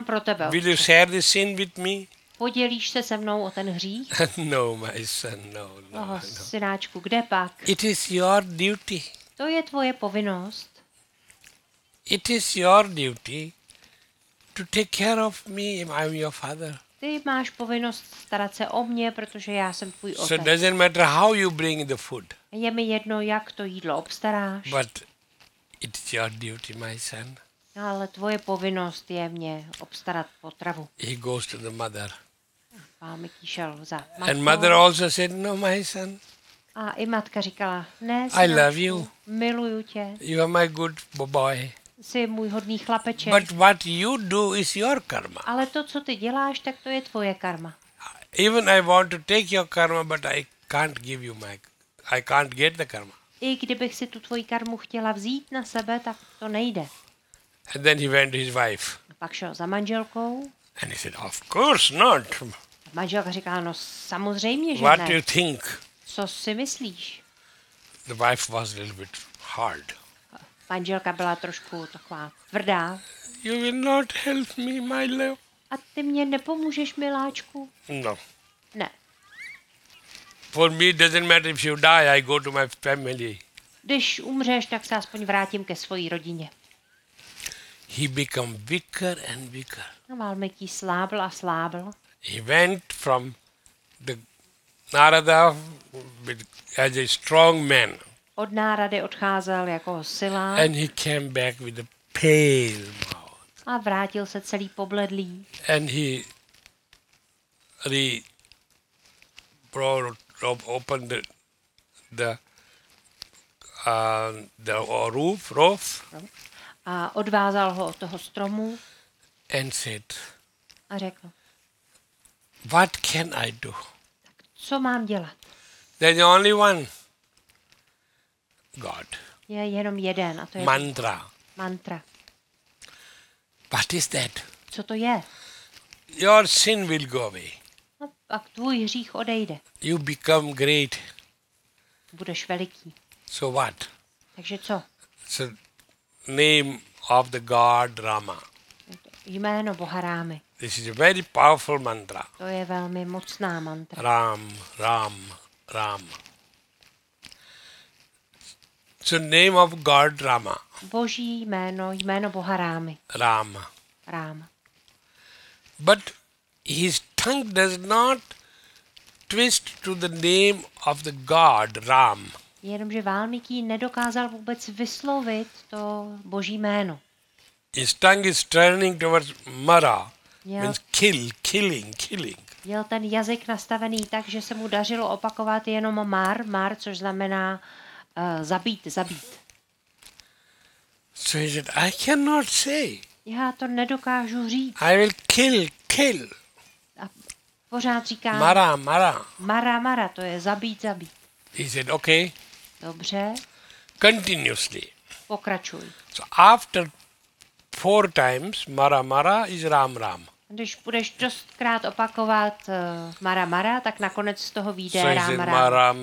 pro tebe, Will you otče. share the sin with me? Podělíš se se mnou o ten hřích? No, my son, no. Synáčku, kde pak? It is your duty. To je tvoje povinnost. It is your duty to take care of me. I'm your father. Ty máš povinnost starat se o mě, protože já jsem tvůj So it otec. doesn't matter how you bring the food, Je mi jedno, jak to jídlo obstaráš, but it's your duty, my son. ale tvoje povinnost je mě obstarat potravu. He goes to the mother. Válmiký šel za And mother matkou also said, no, my son, a i matka říkala, ne, I love synáčku, you. miluju tě, You are my good boy. jsi můj hodný chlapeček, But what you do is your karma. ale to, co ty děláš, tak to je tvoje karma. Even I want to take your karma, but I can't give you I can't get the karma. I kdybych si tu tvoji karmu chtěla vzít na sebe, tak to nejde. And then he went to his wife. A pak šel za manželkou And he said, of course not. a manželka říkala, no samozřejmě, že What do ne. you think? Co si myslíš? The wife was a little bit hard. Manželka byla trošku taková tvrdá. You will not help me, my love. A ty mě nepomůžeš, miláčku? No. Ne. For me, it doesn't matter if you die, I go to my family. Když umřeš, tak se aspoň vrátím ke své rodině. He became weaker and weaker. A Válmiký slábl a slábl. He went from the Narada as a strong man, Od nárady odcházel jako silák and he came back with a pale mouth. a vrátil se celý pobledlý. And he opened the roof A odvázal ho od toho stromu and said, a řekl, what can I do? co mám dělat? There's only one God. Je jenom jeden a to je Mantra. mantra. What is that? Co to je? Your sin will go away. No, pak tvůj hřích odejde. You become great. Budeš veliký. So what? Takže co? So name of the God Rama. Jméno Boha Rámy. This is a very powerful mantra. To je velmi mocná mantra. Ram, Ram, Ram. So name of God Rama. Boží jméno, jméno Boha Rámy. Rama. Rám. But his tongue does not twist to the name of the God Ram. Jenomže Válmiký nedokázal vůbec vyslovit to Boží jméno. His tongue is turning towards Mara, Měl, means killing. měl ten jazyk nastavený tak, že se mu dařilo opakovat jenom mar, což znamená zabít. So he said, I cannot say. Já to nedokážu říct. I will kill. A pořád říká Mara. to je zabít. He said, okay, Dobře, continuously. pokračuj. So after 4 times, Mara is Ram. Když budeš dostkrát opakovat Mara, tak nakonec z toho vyjde So he said, Rám.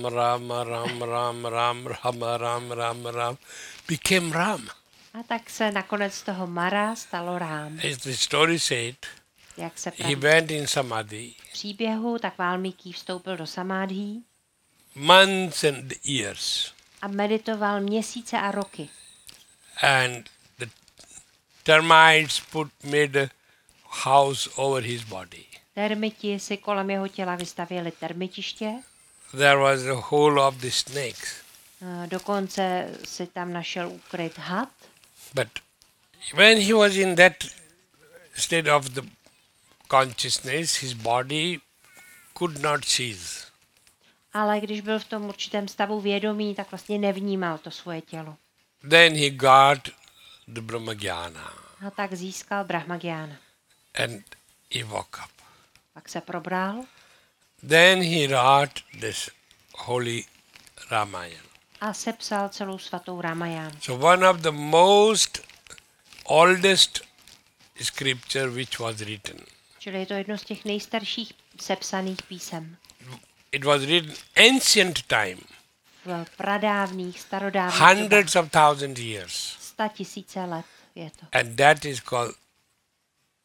Ram. Became Ram. A tak se nakonec z toho Mara stalo Rám. As the story said, Jak se he praví went in Samadhi, v příběhu, tak Válmiký vstoupil do samádhí months and years. a meditoval měsíce a roky. And the termites made a house over his body. Termiti si kolem jeho těla vystavěli termitiště, There was a hole of the snakes. dokonce si tam našel ukryt had. But when he was in that state of the consciousness, his body could not cease. Ale když byl v tom určitém stavu vědomí, tak vlastně nevnímal to svoje tělo. Then he got the Brahmagyana A tak získal Brahmagyána. and he woke up. Pak se probral Then he wrote this holy Ramayana. a sepsal celou svatou Ramajánu. So one of the most oldest scripture which was written. Čili je to jedno z těch nejstarších sepsaných písem. It was written ancient time, V pradávných, starodávných dobách. hundreds of thousand years. 100 000 let je to. And that is called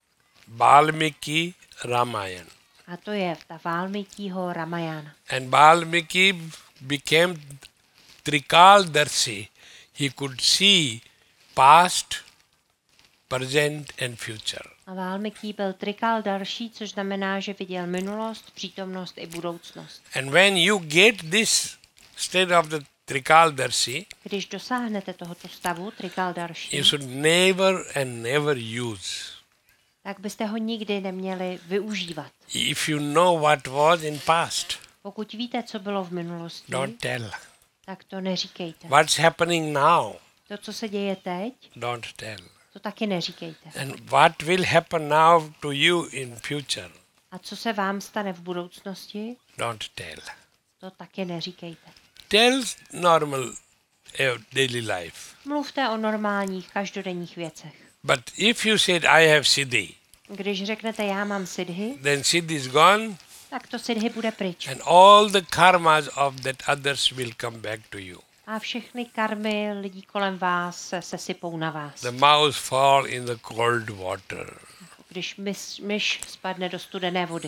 Valmiki Ramayana. A to je ta Valmikiho Ramayana. And Valmiki became Trikaldarshi. He could see past, present and future. A Valmiki byl Trikaldarší, což znamená, že viděl minulost, přítomnost i budoucnost. And when you get this state of the Trikaldarshi, Když dosáhnete tohoto stavu you Trikaldarší, should never and never use. tak byste ho nikdy neměli využívat. If you know what was in past, Pokud víte, co bylo v minulosti, don't tell. tak to neříkejte. What's happening now, To, co se děje teď, don't tell. to taky neříkejte. And what will happen now to you in future, A co se vám stane v budoucnosti, don't tell. to taky neříkejte. Tell normal daily life. Mluvte o normálních, každodenních věcech. But if you said, I have siddhi, Když řeknete, já mám siddhi, then siddhi is gone tak to siddhi bude pryč. and all the karmas of that others will come back to you. A všechny karmy lidí kolem vás se sesypou na vás. The mouse fall in the cold water, Když myš spadne do studené vody,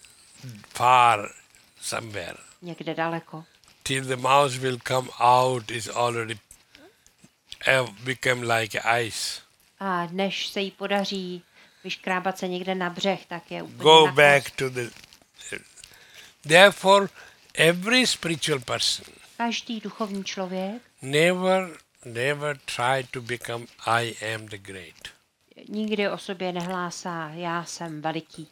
far somewhere. někde daleko, Till the mouse will come out is already become like ice. a než se jí podaří vyškrábat se někde na břeh, tak je úplně Go na back kost. to the... Therefore, every spiritual person Každý duchovní člověk never try to become I am the great. nikdy o sobě nehlásá, já jsem veliký,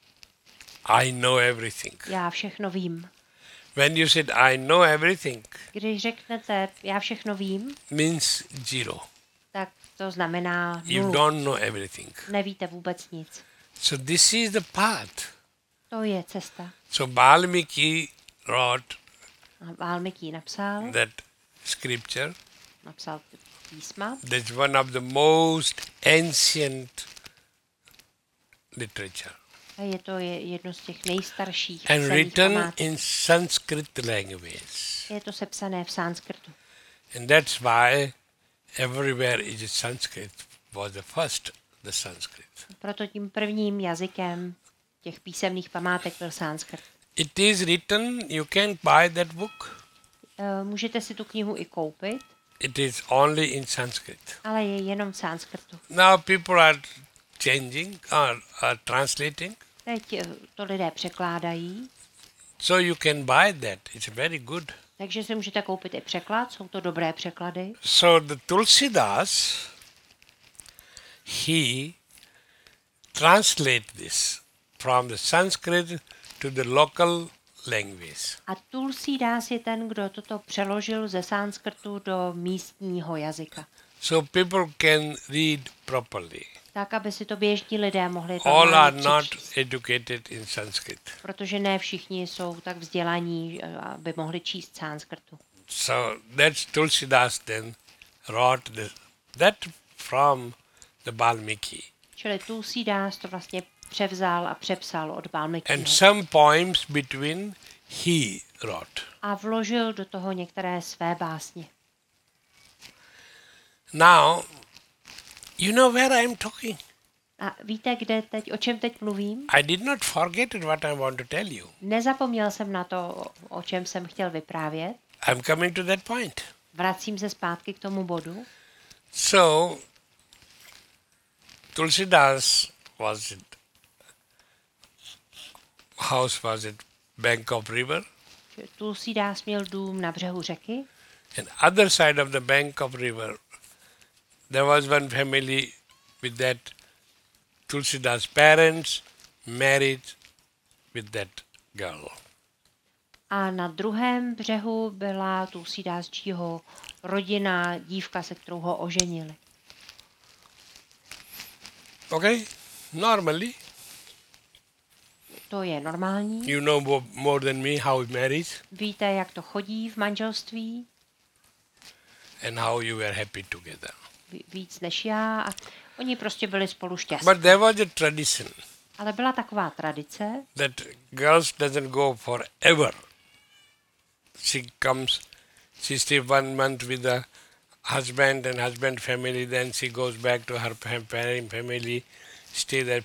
I know everything. já všechno vím. When you said I know everything, Když řeknete, já všechno vím, means zero. tak to znamená You nulu. don't know everything. Nevíte vůbec nic. So this is the path. To je cesta. So Valmiki wrote A Valmiki napsal scripture. Napsal písma. That's one of the most ancient literature. A je to jedno z těch nejstarších And psaných written památek. in Sanskrit language. Je to sepsané v sanskrtu. And that's why everywhere is Sanskrit was the first, the Sanskrit. Proto tím prvním jazykem těch písemných památek byl sanskrt. It is written, you can buy that book. Můžete si tu knihu i koupit, It is only in Sanskrit. ale je jenom v sanskrtu. Now people are changing or are translating. Teď to lidé překládají, So you can buy that. It's very good. takže si můžete koupit i překlad, jsou to dobré překlady. So the Tulsidas, he translate this from the Sanskrit to the local language. A Tulsidas je ten, kdo toto přeložil ze sanskrtu do místního jazyka. So people can read properly. Tak, aby si to běžní lidé mohli All are normálně not přečíst. educated in Sanskrit. Protože ne všichni jsou tak vzdělaní, aby mohli číst sanskrtu. So that's Tulsidas then wrote that from the Valmiki. Čili Tulsidas to vlastně převzal a přepsal od Valmikiho. And some poems between he wrote. A vložil do toho některé své básně. Now, you know where I'm talking. A víte, o čem teď mluvím? I did not forget what I want to tell you. Nezapomněl jsem na to, o čem jsem chtěl vyprávět. I'm coming to that point. Vracím se zpátky k tomu bodu. So, Tulsidas was it, house was it bank of river, Tulsidas měl dům na břehu řeky and other side of the bank of river, there was one family with that Tulsidas' parents married with that girl. a na druhém břehu byla Tulsidasčího rodina, dívka, se kterou ho oženili. Okay, normally To je normální. you know more than me how it marries Víte, jak to chodí v manželství? and how you were happy together. Víc než já. A oni prostě byli spolu šťastní. But there was a tradition Ale byla taková tradice, that girls doesn't go forever. She comes, she stays 1 month with the husband and husband family, then she goes back to her parent family, stay there